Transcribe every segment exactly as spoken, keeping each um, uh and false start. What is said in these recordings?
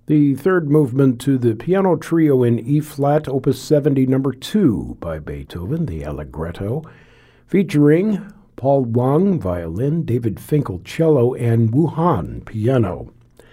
The third movement to the piano trio in E-flat, Opus seventy, number two by Beethoven, the Allegretto, featuring Paul Wang, violin, David Finkel, cello, and Wu Han, piano.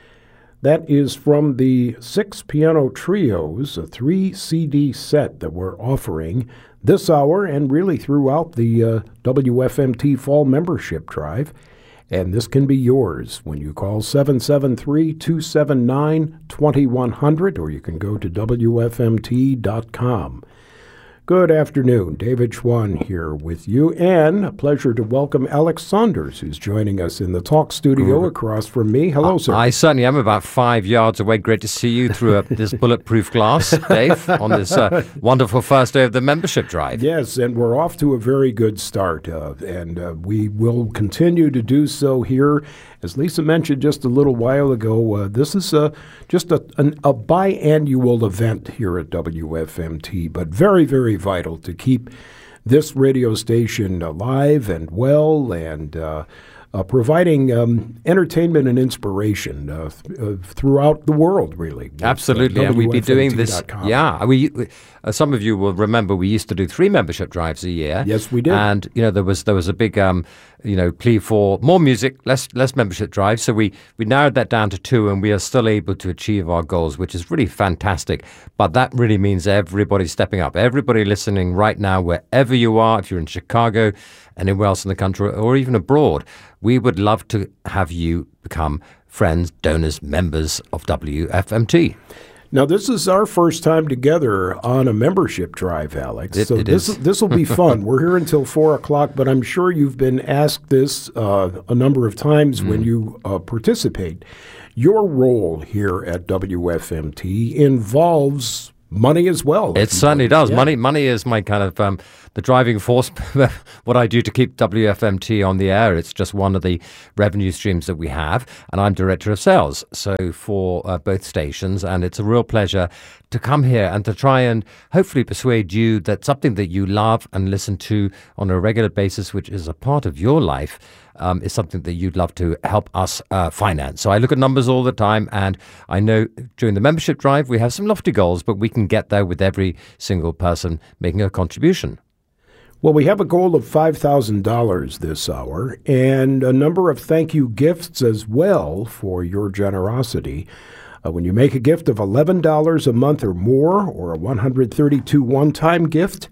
That is from the six piano trios, a three C D set that we're offering this hour and really throughout the uh, W F M T Fall Membership Drive. And this can be yours when you call seven seven three, two seven nine, two one zero zero, or you can go to W F M T dot com. Good afternoon. David Schwann here with you, and a pleasure to welcome Alex Saunders, who's joining us in the talk studio across from me. Hello, sir. I certainly am about five yards away. Great to see you through a, this bulletproof glass, Dave, on this uh, wonderful first day of the membership drive. Yes, and we're off to a very good start, uh, and uh, we will continue to do so here. As Lisa mentioned just a little while ago, uh, this is uh, just a, an, a biannual event here at W F M T, but very, very vital to keep this radio station alive and well and uh, uh, providing um, entertainment and inspiration uh, th- uh, throughout the world, really. Absolutely, uh, and we'd be doing this. Yeah, we. we uh, some of you will remember we used to do three membership drives a year. Yes, we did. And you know there was there was a big um, you know plea for more music, less less membership drives. So we we narrowed that down to two, and we are still able to achieve our goals, which is really fantastic. But that really means everybody stepping up, everybody listening right now, wherever you are, if you're in Chicago, anywhere else in the country, or even abroad. We would love to have you become friends, donors, members of W F M T. Now, this is our first time together on a membership drive, Alex. It, so it this is. this will be fun. We're here until four o'clock, but I'm sure you've been asked this uh, a number of times mm. when you uh, participate. Your role here at W F M T involves money as well. It certainly does. Yeah. Money money is my kind of um, the driving force, what I do to keep W F M T on the air. It's just one of the revenue streams that we have, and I'm Director of Sales, so for uh, both stations, and it's a real pleasure to come here and to try and hopefully persuade you that something that you love and listen to on a regular basis, which is a part of your life, Um, is something that you'd love to help us uh, finance. So I look at numbers all the time, and I know during the membership drive we have some lofty goals, but we can get there with every single person making a contribution. Well, we have a goal of five thousand dollars this hour and a number of thank you gifts as well for your generosity. Uh, when you make a gift of eleven dollars a month or more, or a one hundred thirty-two dollars one-time gift,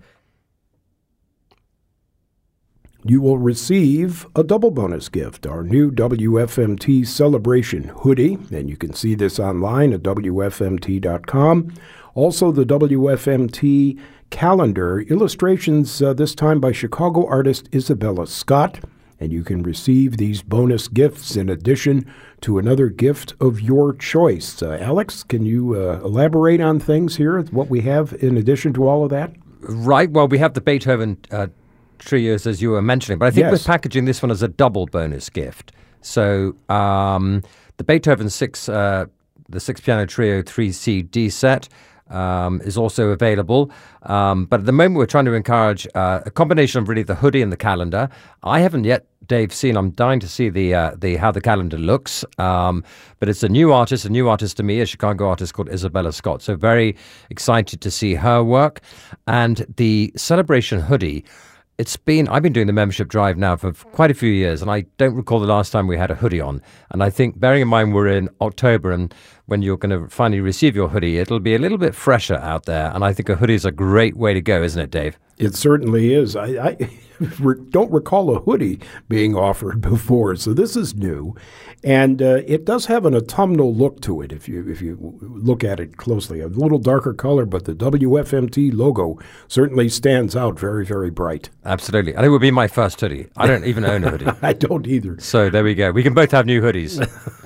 you will receive a double bonus gift, our new W F M T Celebration hoodie, and you can see this online at W F M T dot com. Also, the W F M T calendar, illustrations uh, this time by Chicago artist Isabella Scott, and you can receive these bonus gifts in addition to another gift of your choice. Uh, Alex, can you uh, elaborate on things here, what we have in addition to all of that? Right, well, we have the Beethoven uh, trios, as you were mentioning, but I think yes. we're packaging this one as a double bonus gift. So um, the Beethoven six, uh, the six piano trio three C D set um, is also available. Um, but at the moment, we're trying to encourage uh, a combination of really the hoodie and the calendar. I haven't yet, Dave, seen. I'm dying to see the uh, the how the calendar looks. Um, but it's a new artist, a new artist to me, a Chicago artist called Isabella Scott. So very excited to see her work. And the celebration hoodie. It's been, I've been doing the membership drive now for quite a few years, and I don't recall the last time we had a hoodie on. And I think, bearing in mind we're in October, and when you're going to finally receive your hoodie, it'll be a little bit fresher out there. And I think a hoodie is a great way to go, isn't it, Dave? It certainly is. I, I don't recall a hoodie being offered before, so this is new. And uh, it does have an autumnal look to it if you if you look at it closely. A little darker color, but the W F M T logo certainly stands out very, very bright. Absolutely. And it would be my first hoodie. I don't even own a hoodie. I don't either. So there we go. We can both have new hoodies.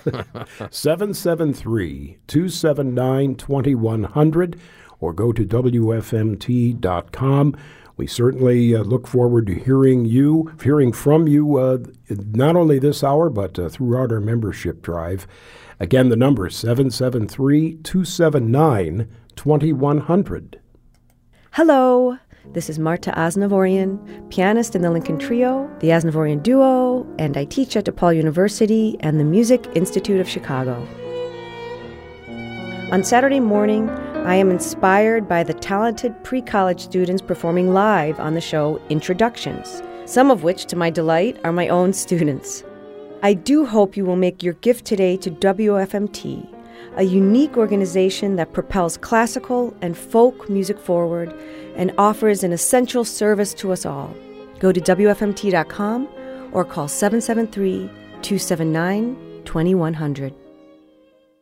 seven seven three, two seven nine, two one zero zero or go to W F M T dot com. We certainly uh, look forward to hearing you, hearing from you, uh, not only this hour, but uh, throughout our membership drive. Again, the number is seven seven three, two seven nine, two one zero zero. Hello, this is Marta Aznavourian, pianist in the Lincoln Trio, the Aznavourian Duo, and I teach at DePaul University and the Music Institute of Chicago. On Saturday morning, I am inspired by the talented pre-college students performing live on the show Introductions, some of which, to my delight, are my own students. I do hope you will make your gift today to W F M T, a unique organization that propels classical and folk music forward and offers an essential service to us all. Go to W F M T dot com or call seven seven three, two seven nine, two one zero zero.